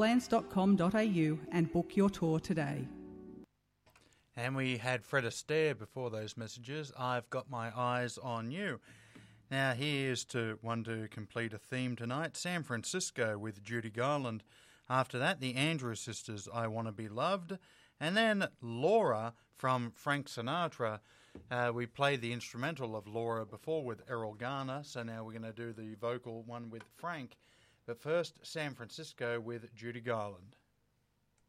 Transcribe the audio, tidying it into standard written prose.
lands.com.au and book your tour today. And we had Fred Astaire before those messages. I've got my eyes on you. Now here's to one to complete a theme tonight. San Francisco with Judy Garland. After that, the Andrews Sisters, I Want to Be Loved. And then Laura from Frank Sinatra. We played the instrumental of Laura before with Errol Garner, so now we're going to do the vocal one with Frank. But first, San Francisco with Judy Garland.